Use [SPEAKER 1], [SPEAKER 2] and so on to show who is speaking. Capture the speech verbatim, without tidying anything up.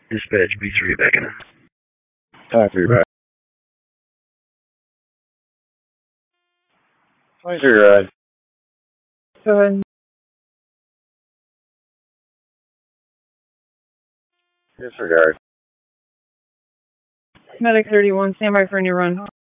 [SPEAKER 1] Dispatch B three backing up.
[SPEAKER 2] Copy, back. Where's your, uh,
[SPEAKER 3] Go ahead.
[SPEAKER 2] disregard?
[SPEAKER 3] Medic thirty-one, stand by for a new run.